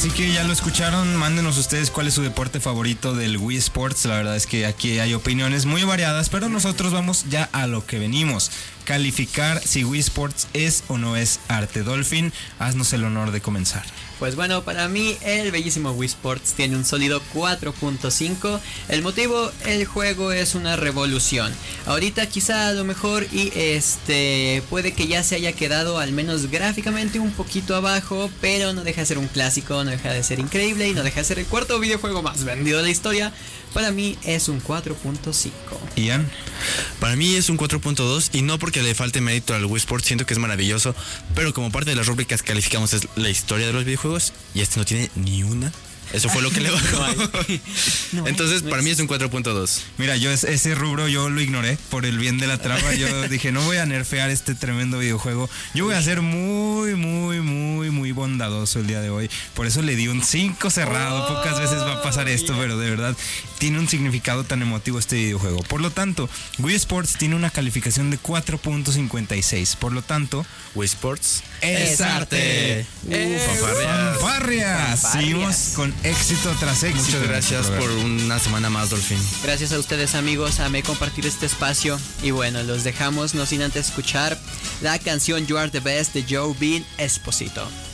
Así que ya lo escucharon, mándenos ustedes cuál es su deporte favorito del Wii Sports. La verdad es que aquí hay opiniones muy variadas, pero nosotros vamos ya a lo que venimos. Calificar si Wii Sports es o no es arte. Dolphin, haznos el honor de comenzar. Pues bueno, para mí el bellísimo Wii Sports tiene un sólido 4.5. El motivo, el juego es una revolución. Ahorita quizá a lo mejor puede que ya se haya quedado al menos gráficamente un poquito abajo, pero no deja de ser un clásico, no deja de ser increíble y no deja de ser el cuarto videojuego más vendido de la historia. Para mí es un 4.5. Ian. Para mí es un 4.2 y no porque le falte mérito al Wii Sports, siento que es maravilloso, pero como parte de las rúbricas que calificamos es la historia de los videojuegos y este no tiene ni una. Eso fue lo que le bajó. Entonces, para mí es un 4.2. Mira, yo ese rubro yo lo ignoré por el bien de la trama. Yo dije, no voy a nerfear este tremendo videojuego. Yo voy a ser muy bondadoso el día de hoy. Por eso le di un 5 cerrado. Pocas veces va a pasar esto, pero de verdad tiene un significado tan emotivo este videojuego. Por lo tanto, Wii Sports tiene una calificación de 4.56. Por lo tanto, Wii Sports es arte. ¡Fanfarrias! Seguimos con éxito tras éxito. Muchas gracias por una semana más, Dolphin. Gracias a ustedes, amigos, amé compartir este espacio. Y bueno, los dejamos no sin antes escuchar la canción You Are the Best de Joe Bean Esposito.